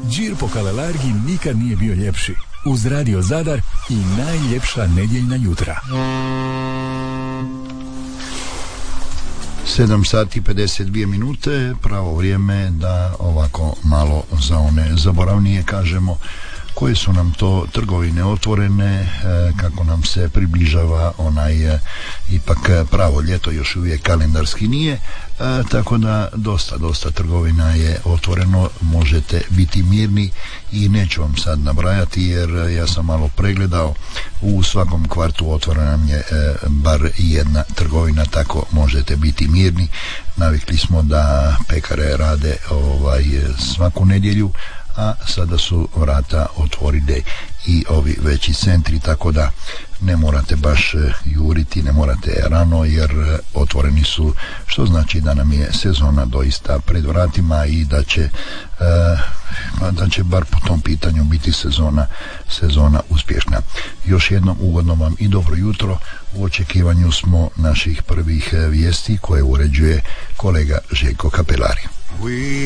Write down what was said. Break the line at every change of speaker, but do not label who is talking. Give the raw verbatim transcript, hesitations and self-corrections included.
Đir po Kalelargi nikad nije bio ljepši. Uz Radio Zadar i najljepša nedjeljna jutra.
sedam sati pedeset dvije minute, pravo vrijeme da ovako malo za one zaboravnije kažemo koje su nam to trgovine otvorene, kako nam se približava onaj ipak pravo ljeto, još uvijek kalendarski nije, tako da dosta, dosta trgovina je otvoreno, možete biti mirni i neću vam sad nabrajati jer ja sam malo pregledao, u svakom kvartu otvorena nam je bar jedna trgovina, tako možete biti mirni. Navikli smo da pekare rade ovaj svaku nedjelju, a sada su vrata otvoride i ovi veći centri, tako da ne morate baš juriti, ne morate rano jer otvoreni su, što znači da nam je sezona doista pred vratima i da će da će bar po tom pitanju biti sezona sezona uspješna. Još jednom ugodno vam i dobro jutro. U očekivanju smo naših prvih vijesti koje uređuje kolega Željko Kapelari.